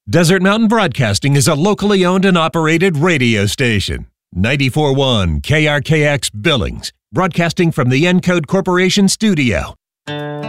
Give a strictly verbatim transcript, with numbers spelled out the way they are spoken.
Desert Mountain Broadcasting is a locally owned and operated radio station. ninety-four point one K R K X Billings, broadcasting from the Encode Corporation studio.